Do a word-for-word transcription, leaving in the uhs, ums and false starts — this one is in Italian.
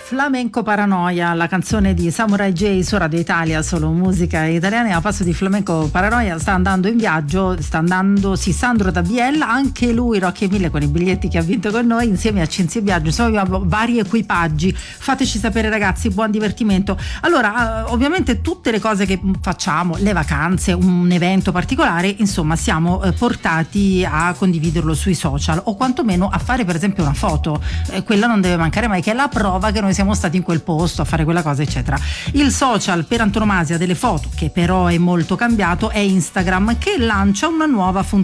Flamenco Paranoia, la canzone di Samurai J su Radio Italia, solo musica italiana. A passo di Flamenco Paranoia sta andando in viaggio, sta andando sì, Sandro da Biella, anche lui Rocky e Mille con i biglietti che ha vinto con noi insieme a Cinzia Biagio. Insomma abbiamo vari equipaggi, fateci sapere ragazzi, buon divertimento. Allora ovviamente tutte le cose che facciamo, le vacanze, un evento particolare, insomma siamo eh, portati a condividerlo sui social o quantomeno a fare per esempio una foto, eh, quella non deve mancare mai, che è la prova che noi siamo stati in quel posto a fare quella cosa eccetera. Il social per antonomasia delle foto, che però è molto cambiato, è Instagram, che lancia una nuova funzionalità